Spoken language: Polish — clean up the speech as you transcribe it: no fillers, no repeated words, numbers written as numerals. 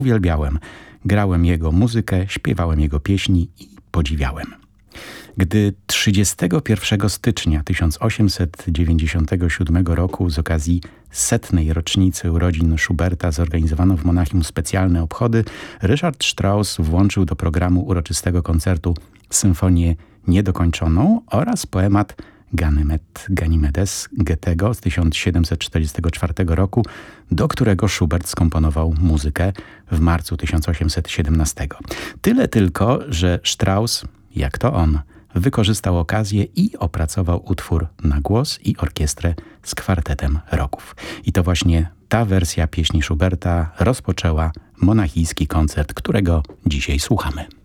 Uwielbiałem. Grałem jego muzykę, śpiewałem jego pieśni i podziwiałem. Gdy 31 stycznia 1897 roku z okazji 100. rocznicy urodzin Schuberta zorganizowano w Monachium specjalne obchody, Richard Strauss włączył do programu uroczystego koncertu symfonię niedokończoną oraz poemat Ganymedes Goethego z 1744 roku, do którego Schubert skomponował muzykę w marcu 1817. Tyle tylko, że Strauss, jak to on, wykorzystał okazję i opracował utwór na głos i orkiestrę z kwartetem rogów. I to właśnie ta wersja pieśni Schuberta rozpoczęła monachijski koncert, którego dzisiaj słuchamy.